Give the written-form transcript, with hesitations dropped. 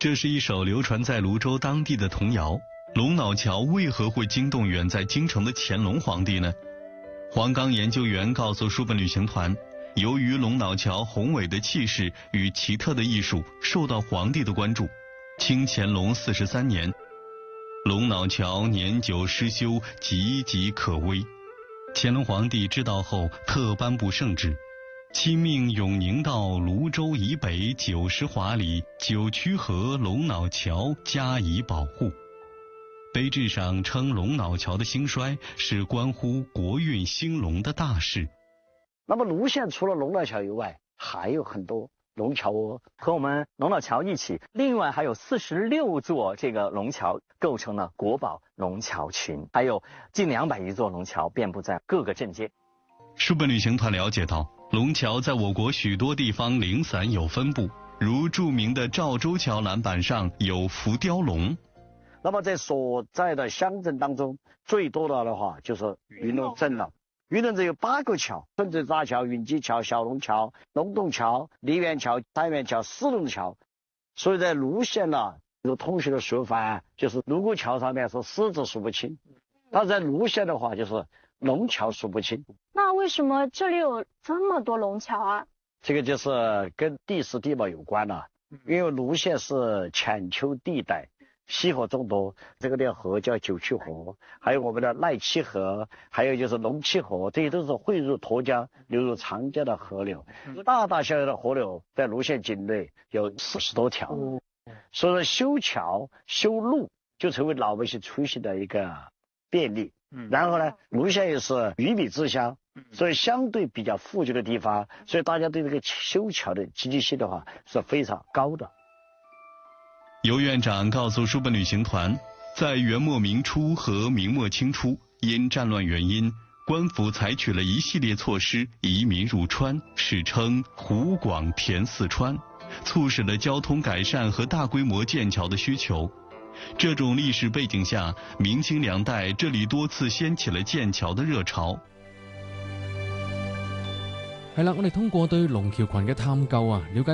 这是一首流传在泸州当地的童谣。龙脑桥为何会惊动远在京城的乾隆皇帝呢？黄冈研究员告诉书本旅行团，由于龙脑桥宏伟的气势与奇特的艺术受到皇帝的关注，清乾隆43年，龙脑桥年久失修，岌岌可危。乾隆皇帝知道后，特颁布圣旨，亲命永宁道泸州以北90华里9曲河龙脑桥加以保护。碑志上称龙脑桥的兴衰是关乎国运兴隆的大事。 那么泸县除了龙脑桥以外，还有很多龙桥哦。 和我们龙脑桥一起，另外还有46座这个龙桥构成了国宝龙桥群，还有近200余座龙桥遍布在各个镇街。 书本旅行团了解到，龙桥在我国许多地方零散有分布，如著名的赵州桥栏板上有浮雕龙。 那么在所在的乡镇当中，最多的话就是云龙镇了。云龙镇有8个桥：顺水闸桥、云鸡桥、小龙桥、龙洞桥、梨园桥、三元桥、四龙桥。所以在泸县呢，有同学的说法就是泸沽桥上面是狮子数不清，但在泸县的话就是龙桥数不清。 那为什么这里有这么多龙桥啊？ 这个就是跟地势地貌有关了，因为泸县是浅丘地带，溪河众多，这个条河叫9曲河，还有我们的赖七河，还有就是龙七河，这些都是汇入沱江流入长江的河流。大大小小的河流在泸县境内有40多条，所以说修桥修路就成为老百姓出行的一个便利。然后呢，泸县又是鱼米之乡，所以相对比较富足的地方，所以大家对这个修桥的积极性的话是非常高的。 尤院长告诉书本旅行团，在元末明初和明末清初，因战乱原因，官府采取了一系列措施移民入川，史称湖广填四川，促使了交通改善和大規模建橋的需求。這種歷史背景下，明清兩代這裡多次掀起了建橋的熱潮。 係啦，我哋通過對龍橋群嘅探究啊，了解